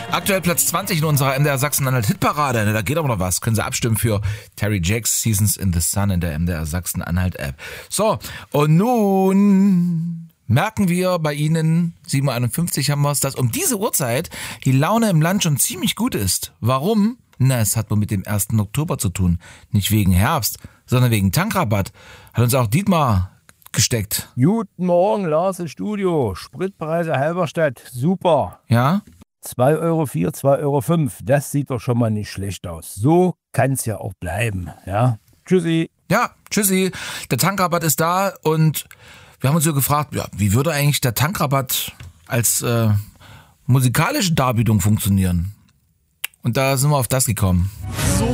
Aktuell Platz 20 in unserer MDR Sachsen-Anhalt Hitparade. Da geht aber noch was. Können Sie abstimmen für Terry Jacks Seasons in the Sun in der MDR Sachsen-Anhalt App. So, und nun merken wir bei Ihnen, 7.51 haben wir es, dass um diese Uhrzeit die Laune im Land schon ziemlich gut ist. Warum? Na, es hat wohl mit dem 1. Oktober zu tun. Nicht wegen Herbst, sondern wegen Tankrabatt. Hat uns auch Dietmar gesteckt. Guten Morgen, Lars im Studio. Spritpreise Halberstadt, super. Ja? 2,04 Euro, 2,05 Euro. Das sieht doch schon mal nicht schlecht aus. So kann es ja auch bleiben. Ja? Tschüssi. Ja, tschüssi. Der Tankrabatt ist da und wir haben uns so gefragt, ja, wie würde eigentlich der Tankrabatt als musikalische Darbietung funktionieren? Und da sind wir auf das gekommen.